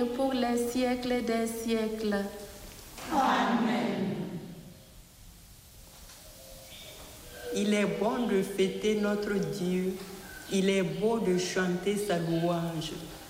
pour les siècles des siècles. Amen. Il est bon de fêter notre Dieu. Il est beau de chanter sa louange.